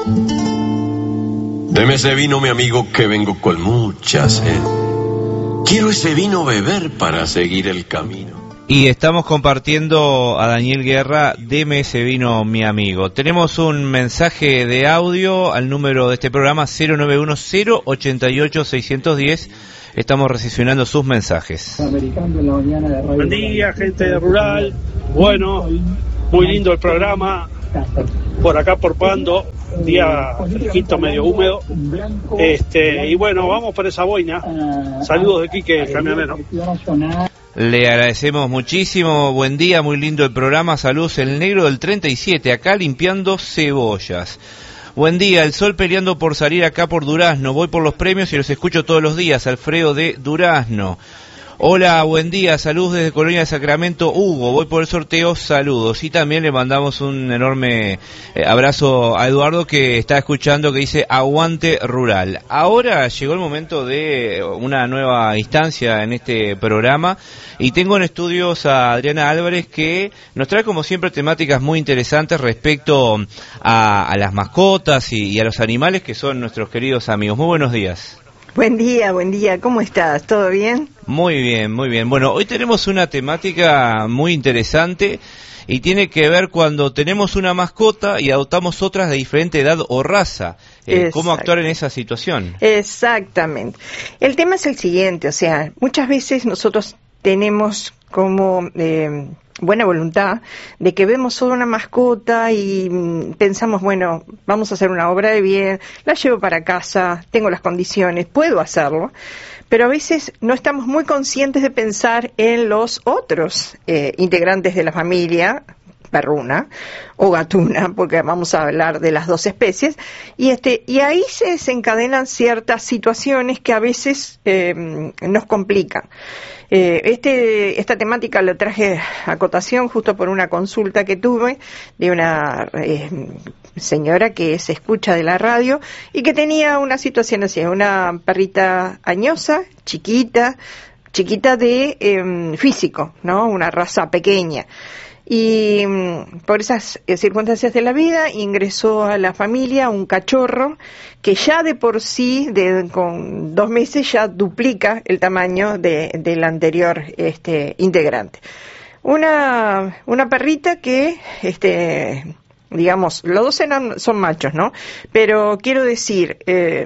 Deme ese vino, mi amigo, que vengo con mucha sed. Quiero ese vino beber para seguir el camino. Y estamos compartiendo a Daniel Guerra, Deme ese vino, mi amigo. Tenemos un mensaje de audio al número de este programa 091-088-610. Estamos recepcionando sus mensajes. Buen día, gente de Rural. Bueno, muy lindo el programa. Por acá por Pando, día fresquito, medio húmedo. Y bueno, vamos por esa boina. Saludos de Quique, el camionero. Le agradecemos muchísimo, buen día, muy lindo el programa. Saludos, el negro del 37, acá limpiando cebollas. Buen día, el sol peleando por salir acá por Durazno, voy por los premios y los escucho todos los días. Alfredo de Durazno. Hola, buen día, saludos desde Colonia de Sacramento, Hugo, voy por el sorteo, saludos. Y también le mandamos un enorme abrazo a Eduardo, que está escuchando, que dice aguante Rural. Ahora llegó el momento de una nueva instancia en este programa y tengo en estudios a Adriana Álvarez, que nos trae como siempre temáticas muy interesantes respecto a las mascotas y a los animales que son nuestros queridos amigos. Muy buenos días. Buen día, ¿cómo estás? ¿Todo bien? Muy bien, muy bien. Bueno, hoy tenemos una temática muy interesante y tiene que ver cuando tenemos una mascota y adoptamos otras de diferente edad o raza. ¿Cómo actuar en esa situación? Exactamente. El tema es el siguiente, o sea, muchas veces nosotros tenemos como buena voluntad de que vemos solo una mascota y pensamos, bueno, vamos a hacer una obra de bien, la llevo para casa, tengo las condiciones, puedo hacerlo, pero a veces no estamos muy conscientes de pensar en los otros integrantes de la familia, perruna o gatuna, porque vamos a hablar de las dos especies, y ahí se desencadenan ciertas situaciones que a veces nos complican. Esta temática la traje a cotación justo por una consulta que tuve de una señora que se escucha de la radio y que tenía una situación así, una perrita añosa, chiquita de físico, ¿no? Una raza pequeña. Y por esas circunstancias de la vida ingresó a la familia un cachorro que ya de por sí, con 2 meses, ya duplica el tamaño del anterior integrante. Una perrita que, digamos, los dos son machos, ¿no? Pero quiero decir,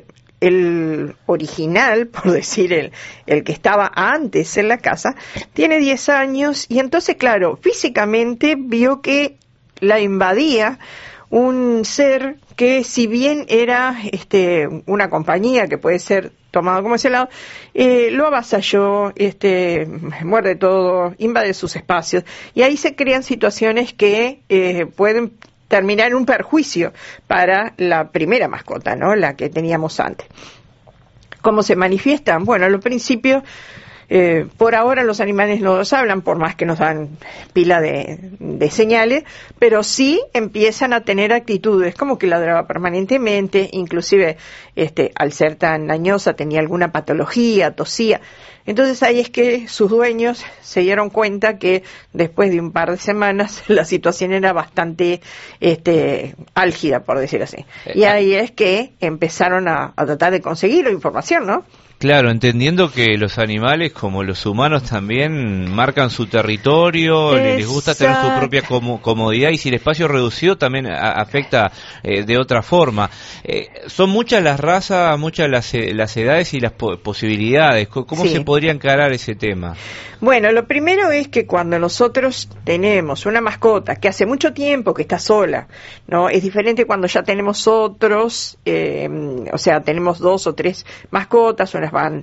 el original, por decir, el que estaba antes en la casa, tiene 10 años y entonces, claro, físicamente vio que la invadía un ser que, si bien era una compañía que puede ser tomado como ese lado, lo avasalló, muerde todo, invade sus espacios y ahí se crean situaciones que pueden terminar en un perjuicio para la primera mascota, ¿no? La que teníamos antes. ¿Cómo se manifiestan? Bueno, al principio, por ahora los animales no nos hablan, por más que nos dan pila de señales, pero sí empiezan a tener actitudes, como que ladraba permanentemente, inclusive al ser tan dañosa tenía alguna patología, tosía. Entonces ahí es que sus dueños se dieron cuenta que después de un par de semanas la situación era bastante álgida, por decir así. Y ahí es que empezaron a tratar de conseguir información, ¿no? Claro, entendiendo que los animales, como los humanos, también marcan su territorio, les gusta tener su propia comodidad, y si el espacio es reducido también afecta de otra forma. Son muchas las razas, muchas las edades y las posibilidades. ¿Cómo se podría encarar ese tema? Bueno, lo primero es que cuando nosotros tenemos una mascota que hace mucho tiempo que está sola, ¿no? Es diferente cuando ya tenemos otros, o sea, tenemos 2 o 3 mascotas, unas van,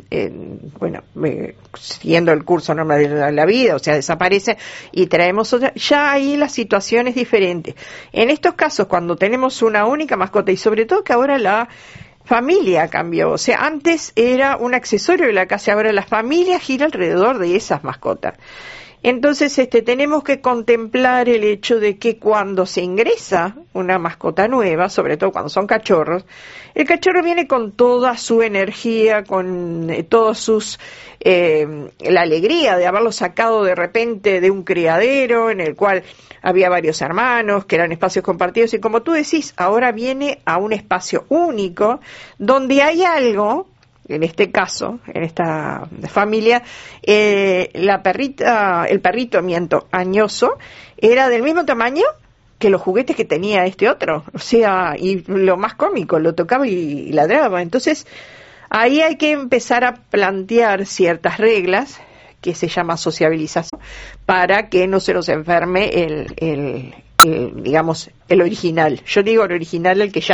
siguiendo el curso normal de la vida, o sea, desaparecen y traemos otras. Ya ahí la situación es diferente. En estos casos, cuando tenemos una única mascota, y sobre todo que ahora la familia cambió, o sea, antes era un accesorio de la casa, ahora la familia gira alrededor de esas mascotas. Entonces, tenemos que contemplar el hecho de que cuando se ingresa una mascota nueva, sobre todo cuando son cachorros, el cachorro viene con toda su energía, con todos sus la alegría de haberlo sacado de repente de un criadero en el cual había varios hermanos, que eran espacios compartidos, y como tú decís, ahora viene a un espacio único donde hay algo. En este caso, en esta familia, el perrito añoso, era del mismo tamaño que los juguetes que tenía este otro. O sea, y lo más cómico, lo tocaba y ladraba. Entonces, ahí hay que empezar a plantear ciertas reglas, que se llama sociabilización, para que no se nos enferme digamos, el original. Yo digo el original, el que ya